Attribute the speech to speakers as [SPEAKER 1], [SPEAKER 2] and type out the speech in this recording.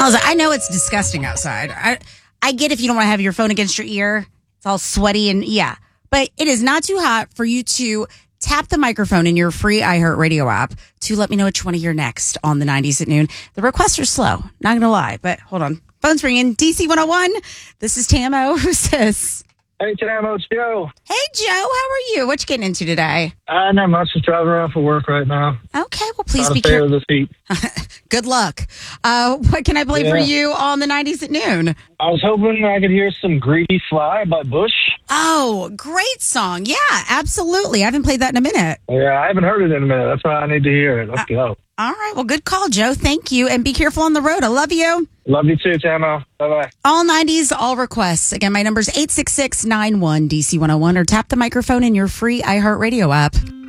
[SPEAKER 1] Also, I know it's disgusting outside. I get if you don't want to have your phone against your ear. It's all sweaty and yeah. But it is not too hot for you to tap the microphone in your free iHeartRadio app to let me know which one to hear next on the 90s at noon. The requests are slow, not going to lie, but hold on. Phone's ringing. DC 101. This is Tamo. Who's this?
[SPEAKER 2] Hey, Tamo, it's Joe.
[SPEAKER 1] Hey, Joe. How are you? What you getting into today?
[SPEAKER 2] Not much. Just driving around for work right now.
[SPEAKER 1] Okay, well, please
[SPEAKER 2] Not
[SPEAKER 1] be
[SPEAKER 2] a fan of
[SPEAKER 1] careful.
[SPEAKER 2] the heat.
[SPEAKER 1] Good luck. What can I play for you on the 90s at noon?
[SPEAKER 2] I was hoping I could hear some Greedy Fly by Bush.
[SPEAKER 1] Oh, great song. Yeah, absolutely. I haven't played that in a minute.
[SPEAKER 2] Yeah, I haven't heard it in a minute. That's why I need to hear it. Let's go.
[SPEAKER 1] All right. Well, good call, Joe. Thank you. And be careful on the road. I love you.
[SPEAKER 2] Love you too, Tamo. Bye-bye.
[SPEAKER 1] All 90s, all requests. Again, my number's 866-91-DC101 or tap the microphone in your free iHeartRadio app.